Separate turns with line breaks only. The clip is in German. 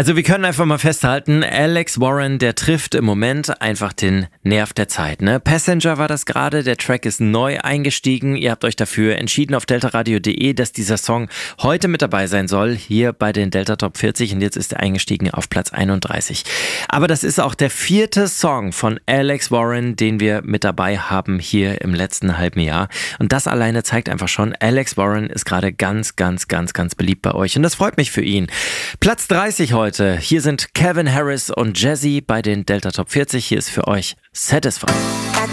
Also wir können einfach mal festhalten, Alex Warren, der trifft im Moment einfach den Nerv der Zeit. Ne? Passenger war das gerade, der Track ist neu eingestiegen. Ihr habt euch dafür entschieden auf deltaradio.de, dass dieser Song heute mit dabei sein soll, hier bei den Delta Top 40 und jetzt ist er eingestiegen auf Platz 31. Aber das ist auch der 4. Song von Alex Warren, den wir mit dabei haben hier im letzten halben Jahr. Und das alleine zeigt einfach schon, Alex Warren ist gerade ganz beliebt bei euch und das freut mich für ihn. Platz 30 heute. Hier sind Calvin Harris und Jazzy bei den Delta Top 40. Hier ist für euch Satisfied.